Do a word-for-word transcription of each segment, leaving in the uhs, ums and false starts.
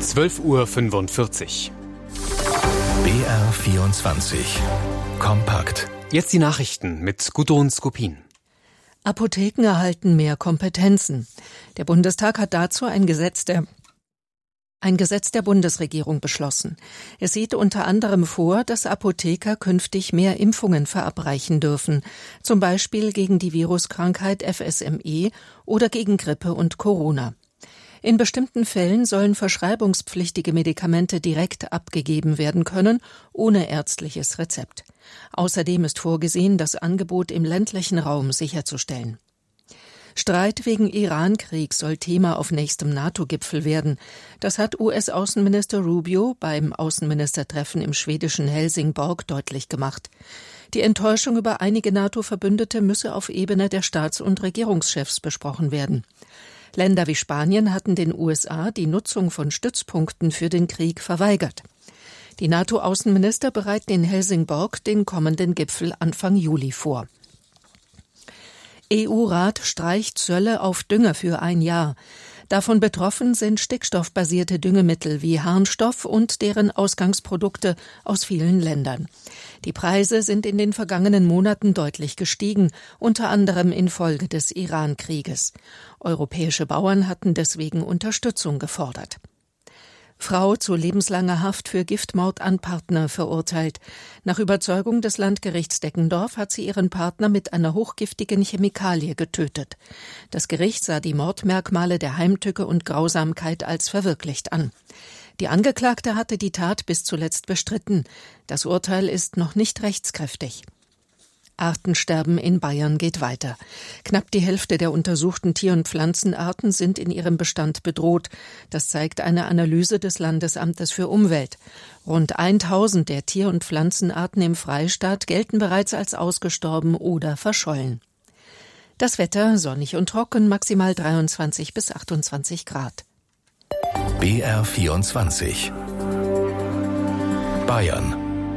zwölf Uhr fünfundvierzig. B R vierundzwanzig. Kompakt. Jetzt die Nachrichten mit Gudrun Skopin. Apotheken erhalten mehr Kompetenzen. Der Bundestag hat dazu ein Gesetz der Ein Gesetz der Bundesregierung beschlossen. Es sieht unter anderem vor, dass Apotheker künftig mehr Impfungen verabreichen dürfen, zum Beispiel gegen die Viruskrankheit F S M E oder gegen Grippe und Corona. In bestimmten Fällen sollen verschreibungspflichtige Medikamente direkt abgegeben werden können, ohne ärztliches Rezept. Außerdem ist vorgesehen, das Angebot im ländlichen Raum sicherzustellen. Streit wegen Iran-Krieg soll Thema auf nächstem NATO-Gipfel werden. Das hat U S-Außenminister Rubio beim Außenministertreffen im schwedischen Helsingborg deutlich gemacht. Die Enttäuschung über einige NATO-Verbündete müsse auf Ebene der Staats- und Regierungschefs besprochen werden. Länder wie Spanien hatten den U S A die Nutzung von Stützpunkten für den Krieg verweigert. Die NATO-Außenminister bereiten in Helsingborg den kommenden Gipfel Anfang Juli vor. E U-Rat streicht Zölle auf Dünger für ein Jahr. Davon betroffen sind stickstoffbasierte Düngemittel wie Harnstoff und deren Ausgangsprodukte aus vielen Ländern. Die Preise sind in den vergangenen Monaten deutlich gestiegen, unter anderem infolge des Iran-Krieges. Europäische Bauern hatten deswegen Unterstützung gefordert. Frau zu lebenslanger Haft für Giftmord an Partner verurteilt. Nach Überzeugung des Landgerichts Deckendorf hat sie ihren Partner mit einer hochgiftigen Chemikalie getötet. Das Gericht sah die Mordmerkmale der Heimtücke und Grausamkeit als verwirklicht an. Die Angeklagte hatte die Tat bis zuletzt bestritten. Das Urteil ist noch nicht rechtskräftig. Artensterben in Bayern geht weiter. Knapp die Hälfte der untersuchten Tier- und Pflanzenarten sind in ihrem Bestand bedroht. Das zeigt eine Analyse des Landesamtes für Umwelt. Rund tausend der Tier- und Pflanzenarten im Freistaat gelten bereits als ausgestorben oder verschollen. Das Wetter sonnig und trocken, maximal dreiundzwanzig bis achtundzwanzig Grad. B R vierundzwanzig. Bayern.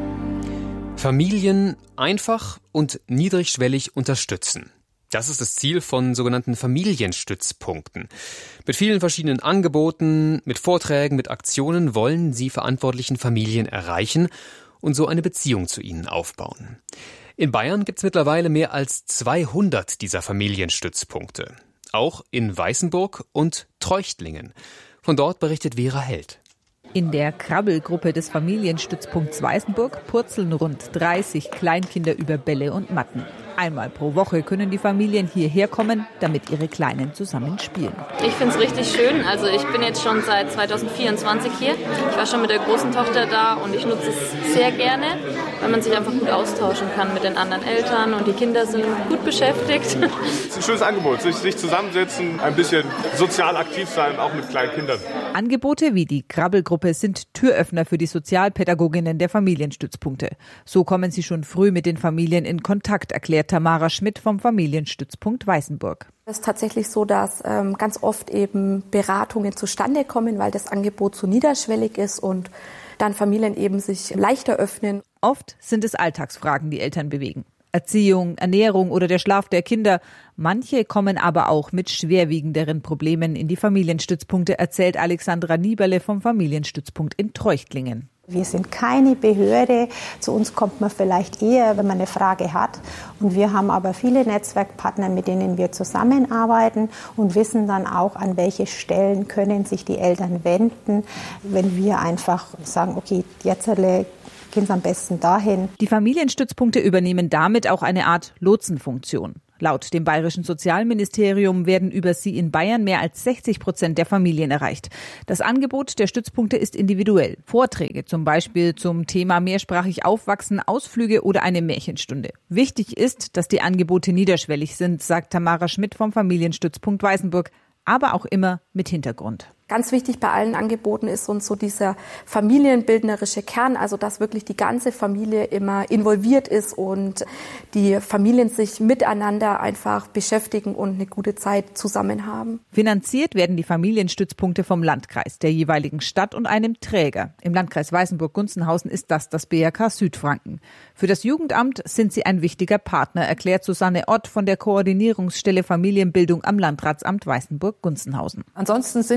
Familien einfach und niedrigschwellig unterstützen. Das ist das Ziel von sogenannten Familienstützpunkten. Mit vielen verschiedenen Angeboten, mit Vorträgen, mit Aktionen wollen sie verantwortlichen Familien erreichen und so eine Beziehung zu ihnen aufbauen. In Bayern gibt es mittlerweile mehr als zweihundert dieser Familienstützpunkte. Auch in Weißenburg und Treuchtlingen. Von dort berichtet Vera Held. In der Krabbelgruppe des Familienstützpunkts Weißenburg purzeln rund dreißig Kleinkinder über Bälle und Matten. Einmal pro Woche können die Familien hierher kommen, damit ihre Kleinen zusammen spielen. Ich finde es richtig schön. Also ich bin jetzt schon seit zweitausendvierundzwanzig hier. Ich war schon mit der großen Tochter da und ich nutze es sehr gerne, weil man sich einfach gut austauschen kann mit den anderen Eltern und die Kinder sind gut beschäftigt. Es ist ein schönes Angebot, sich, sich zusammensetzen, ein bisschen sozial aktiv sein, auch mit kleinen Kindern. Angebote wie die Krabbelgruppe sind Türöffner für die Sozialpädagoginnen der Familienstützpunkte. So kommen sie schon früh mit den Familien in Kontakt, erklärt Tamara Schmidt vom Familienstützpunkt Weißenburg. Es ist tatsächlich so, dass ähm, ganz oft eben Beratungen zustande kommen, weil das Angebot so niederschwellig ist und dann Familien eben sich leichter öffnen. Oft sind es Alltagsfragen, die Eltern bewegen. Erziehung, Ernährung oder der Schlaf der Kinder. Manche kommen aber auch mit schwerwiegenderen Problemen in die Familienstützpunkte, erzählt Alexandra Nieberle vom Familienstützpunkt in Treuchtlingen. Wir sind keine Behörde. Zu uns kommt man vielleicht eher, wenn man eine Frage hat. Und wir haben aber viele Netzwerkpartner, mit denen wir zusammenarbeiten und wissen dann auch, an welche Stellen können sich die Eltern wenden, wenn wir einfach sagen, okay, jetzt gehen Sie am besten dahin. Die Familienstützpunkte übernehmen damit auch eine Art Lotsenfunktion. Laut dem Bayerischen Sozialministerium werden über sie in Bayern mehr als sechzig Prozent der Familien erreicht. Das Angebot der Stützpunkte ist individuell. Vorträge zum Beispiel zum Thema mehrsprachig aufwachsen, Ausflüge oder eine Märchenstunde. Wichtig ist, dass die Angebote niederschwellig sind, sagt Tamara Schmidt vom Familienstützpunkt Weißenburg, aber auch immer mit Hintergrund. Ganz wichtig bei allen Angeboten ist uns so dieser familienbildnerische Kern, also dass wirklich die ganze Familie immer involviert ist und die Familien sich miteinander einfach beschäftigen und eine gute Zeit zusammen haben. Finanziert werden die Familienstützpunkte vom Landkreis, der jeweiligen Stadt und einem Träger. Im Landkreis Weißenburg-Gunzenhausen ist das das B R K Südfranken. Für das Jugendamt sind sie ein wichtiger Partner, erklärt Susanne Ott von der Koordinierungsstelle Familienbildung am Landratsamt Weißenburg-Gunzenhausen. Ansonsten sind wir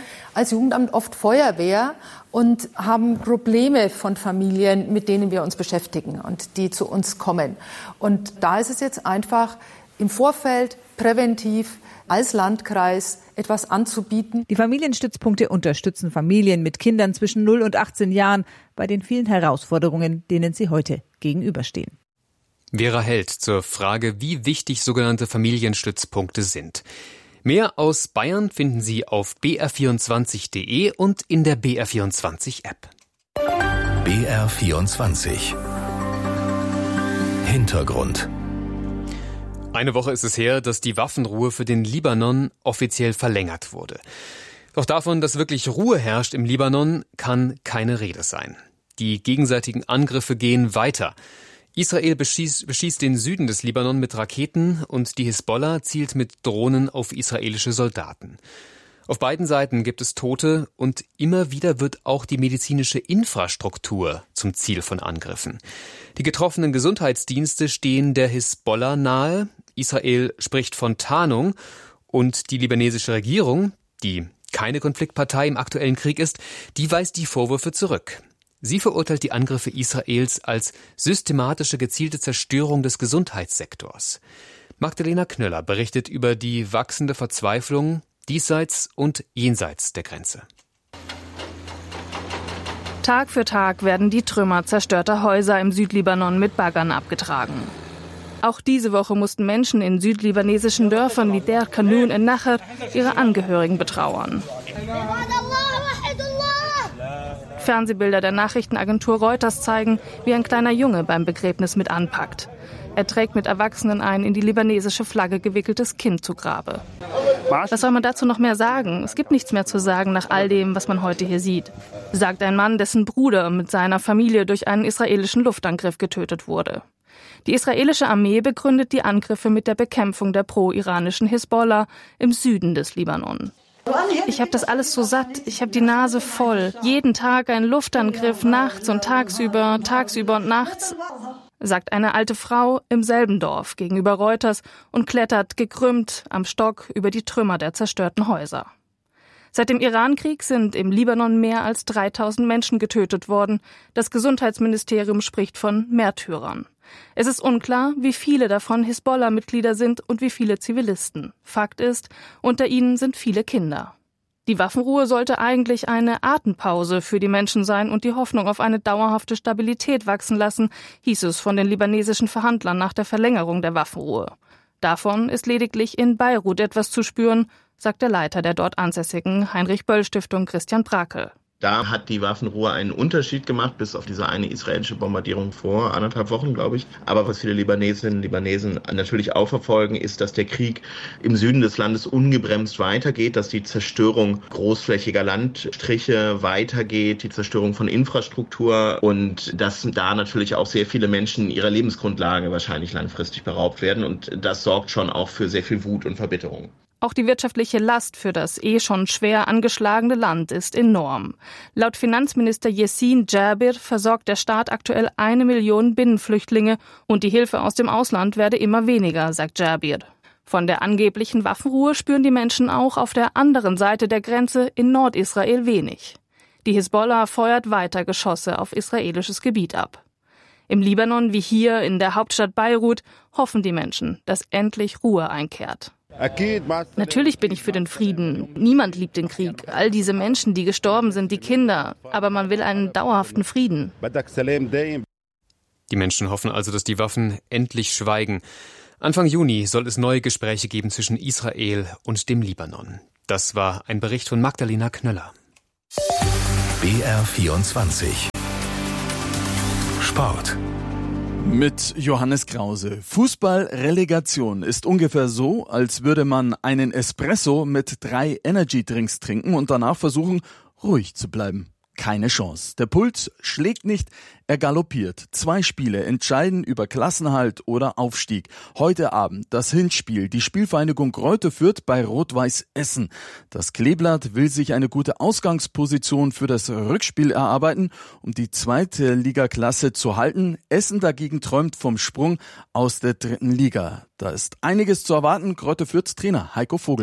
als Jugendamt oft Feuerwehr und haben Probleme von Familien, mit denen wir uns beschäftigen und die zu uns kommen. Und da ist es jetzt einfach im Vorfeld präventiv als Landkreis etwas anzubieten. Die Familienstützpunkte unterstützen Familien mit Kindern zwischen null und achtzehn Jahren bei den vielen Herausforderungen, denen sie heute gegenüberstehen. Vera Held zur Frage, wie wichtig sogenannte Familienstützpunkte sind. Mehr aus Bayern finden Sie auf b r vierundzwanzig punkt de und in der B R vierundzwanzig App. B R vierundzwanzig Hintergrund. Eine Woche ist es her, dass die Waffenruhe für den Libanon offiziell verlängert wurde. Doch davon, dass wirklich Ruhe herrscht im Libanon, kann keine Rede sein. Die gegenseitigen Angriffe gehen weiter. Israel beschießt, beschießt den Süden des Libanon mit Raketen und die Hisbollah zielt mit Drohnen auf israelische Soldaten. Auf beiden Seiten gibt es Tote und immer wieder wird auch die medizinische Infrastruktur zum Ziel von Angriffen. Die getroffenen Gesundheitsdienste stehen der Hisbollah nahe. Israel spricht von Tarnung und die libanesische Regierung, die keine Konfliktpartei im aktuellen Krieg ist, die weist die Vorwürfe zurück. Sie verurteilt die Angriffe Israels als systematische gezielte Zerstörung des Gesundheitssektors. Magdalena Knöller berichtet über die wachsende Verzweiflung diesseits und jenseits der Grenze. Tag für Tag werden die Trümmer zerstörter Häuser im Südlibanon mit Baggern abgetragen. Auch diese Woche mussten Menschen in südlibanesischen Dörfern wie Der Kanun in Nachar ihre Angehörigen betrauern. Fernsehbilder der Nachrichtenagentur Reuters zeigen, wie ein kleiner Junge beim Begräbnis mit anpackt. Er trägt mit Erwachsenen ein in die libanesische Flagge gewickeltes Kind zu Grabe. Was soll man dazu noch mehr sagen? Es gibt nichts mehr zu sagen nach all dem, was man heute hier sieht, sagt ein Mann, dessen Bruder mit seiner Familie durch einen israelischen Luftangriff getötet wurde. Die israelische Armee begründet die Angriffe mit der Bekämpfung der pro-iranischen Hisbollah im Süden des Libanon. Ich habe das alles so satt, ich habe die Nase voll. Jeden Tag ein Luftangriff, nachts und tagsüber, tagsüber und nachts, sagt eine alte Frau im selben Dorf gegenüber Reuters und klettert gekrümmt am Stock über die Trümmer der zerstörten Häuser. Seit dem Irankrieg sind im Libanon mehr als dreitausend Menschen getötet worden. Das Gesundheitsministerium spricht von Märtyrern. Es ist unklar, wie viele davon Hisbollah-Mitglieder sind und wie viele Zivilisten. Fakt ist, unter ihnen sind viele Kinder. Die Waffenruhe sollte eigentlich eine Atempause für die Menschen sein und die Hoffnung auf eine dauerhafte Stabilität wachsen lassen, hieß es von den libanesischen Verhandlern nach der Verlängerung der Waffenruhe. Davon ist lediglich in Beirut etwas zu spüren, sagt der Leiter der dort ansässigen Heinrich-Böll-Stiftung Christian Brakel. Da hat die Waffenruhe einen Unterschied gemacht, bis auf diese eine israelische Bombardierung vor anderthalb Wochen, glaube ich. Aber was viele Libanesinnen und Libanesen natürlich auch verfolgen, ist, dass der Krieg im Süden des Landes ungebremst weitergeht, dass die Zerstörung großflächiger Landstriche weitergeht, die Zerstörung von Infrastruktur und dass da natürlich auch sehr viele Menschen ihrer Lebensgrundlage wahrscheinlich langfristig beraubt werden. Und das sorgt schon auch für sehr viel Wut und Verbitterung. Auch die wirtschaftliche Last für das eh schon schwer angeschlagene Land ist enorm. Laut Finanzminister Yassin Jabir versorgt der Staat aktuell eine Million Binnenflüchtlinge und die Hilfe aus dem Ausland werde immer weniger, sagt Jabir. Von der angeblichen Waffenruhe spüren die Menschen auch auf der anderen Seite der Grenze in Nordisrael wenig. Die Hisbollah feuert weiter Geschosse auf israelisches Gebiet ab. Im Libanon wie hier in der Hauptstadt Beirut hoffen die Menschen, dass endlich Ruhe einkehrt. Natürlich bin ich für den Frieden. Niemand liebt den Krieg. All diese Menschen, die gestorben sind, die Kinder. Aber man will einen dauerhaften Frieden. Die Menschen hoffen also, dass die Waffen endlich schweigen. Anfang Juni soll es neue Gespräche geben zwischen Israel und dem Libanon. Das war ein Bericht von Magdalena Knöller. B R vierundzwanzig Sport. Mit Johannes Krause. Fußball-Relegation ist ungefähr so, als würde man einen Espresso mit drei Energy-Drinks trinken und danach versuchen, ruhig zu bleiben. Keine Chance. Der Puls schlägt nicht, er galoppiert. Zwei Spiele entscheiden über Klassenerhalt oder Aufstieg. Heute Abend das Hinspiel. Die Spielvereinigung Greuther Fürth bei Rot-Weiß Essen. Das Kleeblatt will sich eine gute Ausgangsposition für das Rückspiel erarbeiten, um die zweite Ligaklasse zu halten. Essen dagegen träumt vom Sprung aus der dritten Liga. Da ist einiges zu erwarten. Greuther Fürths Trainer Heiko Vogel.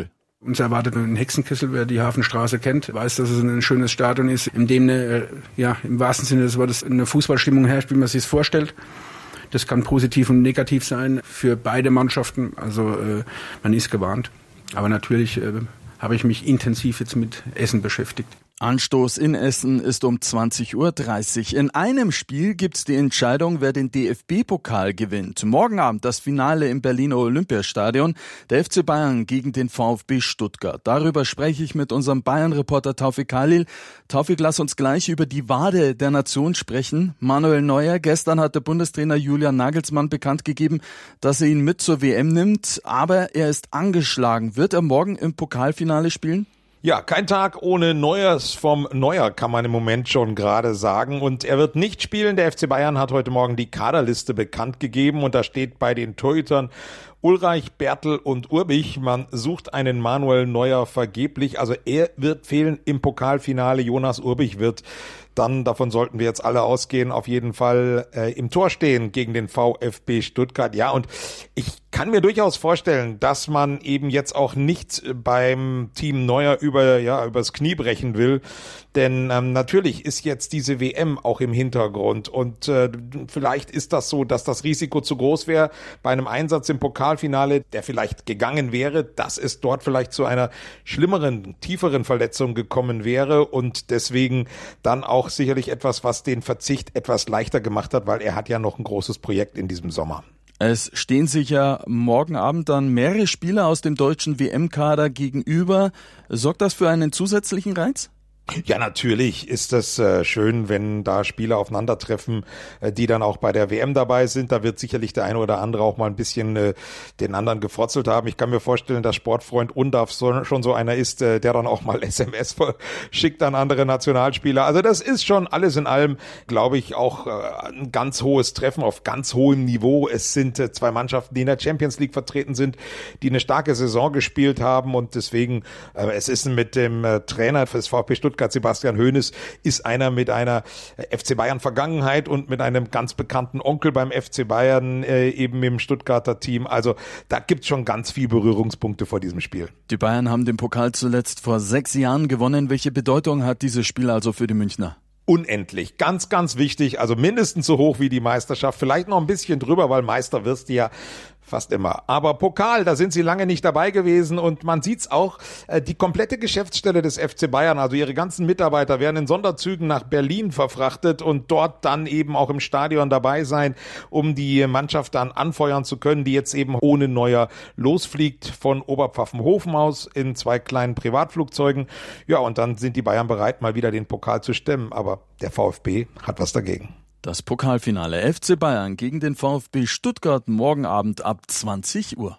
Uns erwartet ein Hexenkessel, wer die Hafenstraße kennt, weiß, dass es ein schönes Stadion ist, in dem eine, ja, im wahrsten Sinne des Wortes eine Fußballstimmung herrscht, wie man sich es vorstellt. Das kann positiv und negativ sein für beide Mannschaften, also äh, man ist gewarnt. Aber natürlich äh, habe ich mich intensiv jetzt mit Essen beschäftigt. Anstoß in Essen ist um zwanzig Uhr dreißig. In einem Spiel gibt's die Entscheidung, wer den D F B-Pokal gewinnt. Morgen Abend das Finale im Berliner Olympiastadion. Der F C Bayern gegen den VfB Stuttgart. Darüber spreche ich mit unserem Bayern-Reporter Taufik Khalil. Taufik, lass uns gleich über die Wade der Nation sprechen. Manuel Neuer, gestern hat der Bundestrainer Julian Nagelsmann bekannt gegeben, dass er ihn mit zur W M nimmt. Aber er ist angeschlagen. Wird er morgen im Pokalfinale spielen? Ja, kein Tag ohne Neuers vom Neuer, kann man im Moment schon gerade sagen. Und er wird nicht spielen. Der F C Bayern hat heute Morgen die Kaderliste bekannt gegeben. Und da steht bei den Torhütern Ulreich, Bertel und Urbich. Man sucht einen Manuel Neuer vergeblich. Also er wird fehlen im Pokalfinale. Jonas Urbich wird dann, davon sollten wir jetzt alle ausgehen, auf jeden Fall äh, im Tor stehen gegen den VfB Stuttgart. Ja, und ich kann mir durchaus vorstellen, dass man eben jetzt auch nicht beim Team Neuer über ja übers Knie brechen will, denn ähm, natürlich ist jetzt diese W M auch im Hintergrund und äh, vielleicht ist das so, dass das Risiko zu groß wäre bei einem Einsatz im Pokalfinale, der vielleicht gegangen wäre, dass es dort vielleicht zu einer schlimmeren, tieferen Verletzung gekommen wäre und deswegen dann auch sicherlich etwas, was den Verzicht etwas leichter gemacht hat, weil er hat ja noch ein großes Projekt in diesem Sommer. Es stehen sich ja morgen Abend dann mehrere Spieler aus dem deutschen W M-Kader gegenüber. Sorgt das für einen zusätzlichen Reiz? Ja, natürlich ist es äh, schön, wenn da Spieler aufeinandertreffen, äh, die dann auch bei der W M dabei sind. Da wird sicherlich der eine oder andere auch mal ein bisschen äh, den anderen gefrotzelt haben. Ich kann mir vorstellen, dass Sportfreund Undaf so, schon so einer ist, äh, der dann auch mal S M S schickt an andere Nationalspieler. Also das ist schon alles in allem, glaube ich, auch äh, ein ganz hohes Treffen auf ganz hohem Niveau. Es sind äh, zwei Mannschaften, die in der Champions League vertreten sind, die eine starke Saison gespielt haben und deswegen, äh, es ist mit dem äh, Trainer des VfB Stuttgart, Sebastian Hoeneß, ist einer mit einer F C Bayern Vergangenheit und mit einem ganz bekannten Onkel beim F C Bayern äh, eben im Stuttgarter Team. Also da gibt's schon ganz viel Berührungspunkte vor diesem Spiel. Die Bayern haben den Pokal zuletzt vor sechs Jahren gewonnen. Welche Bedeutung hat dieses Spiel also für die Münchner? Unendlich. Ganz, ganz wichtig. Also mindestens so hoch wie die Meisterschaft. Vielleicht noch ein bisschen drüber, weil Meister wirst du ja fast immer. Aber Pokal, da sind sie lange nicht dabei gewesen und man sieht's auch, äh, die komplette Geschäftsstelle des F C Bayern, also ihre ganzen Mitarbeiter werden in Sonderzügen nach Berlin verfrachtet und dort dann eben auch im Stadion dabei sein, um die Mannschaft dann anfeuern zu können, die jetzt eben ohne Neuer losfliegt von Oberpfaffenhofen aus in zwei kleinen Privatflugzeugen. Ja, und dann sind die Bayern bereit, mal wieder den Pokal zu stemmen, aber der VfB hat was dagegen. Das Pokalfinale F C Bayern gegen den VfB Stuttgart morgen Abend ab zwanzig Uhr.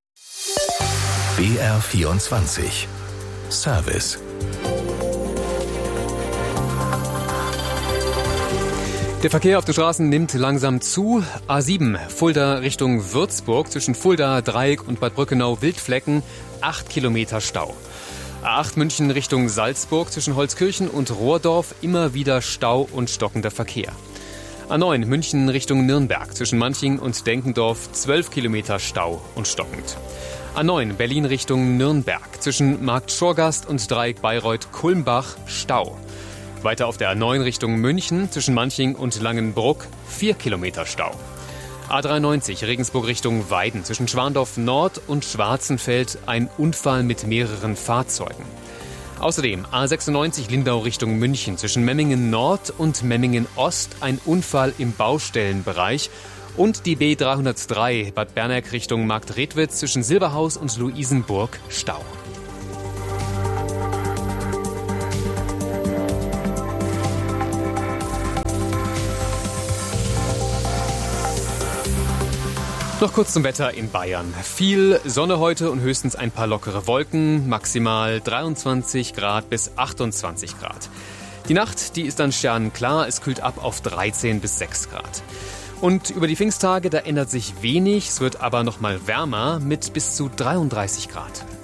B R vierundzwanzig Service. Der Verkehr auf den Straßen nimmt langsam zu. A sieben, Fulda Richtung Würzburg, zwischen Fulda, Dreieck und Bad Brückenau-Wildflecken, acht Kilometer Stau. A acht München Richtung Salzburg, zwischen Holzkirchen und Rohrdorf, immer wieder Stau und stockender Verkehr. A neun München Richtung Nürnberg, zwischen Manching und Denkendorf, zwölf Kilometer Stau und stockend. A neun Berlin Richtung Nürnberg, zwischen Markt Schorgast und Dreieck Bayreuth-Kulmbach, Stau. Weiter auf der A neun Richtung München, zwischen Manching und Langenbruck, vier Kilometer Stau. A dreiundneunzig Regensburg Richtung Weiden, zwischen Schwandorf Nord und Schwarzenfeld, ein Unfall mit mehreren Fahrzeugen. Außerdem A sechsundneunzig Lindau Richtung München, zwischen Memmingen Nord und Memmingen Ost, ein Unfall im Baustellenbereich. Und die B dreihundertdrei Bad Berneck Richtung Marktredwitz, zwischen Silberhaus und Luisenburg, Stau. Noch kurz zum Wetter in Bayern. Viel Sonne heute und höchstens ein paar lockere Wolken, maximal dreiundzwanzig Grad bis achtundzwanzig Grad. Die Nacht, die ist dann sternenklar, es kühlt ab auf dreizehn bis sechs Grad. Und über die Pfingsttage, da ändert sich wenig, es wird aber noch mal wärmer mit bis zu dreiunddreißig Grad.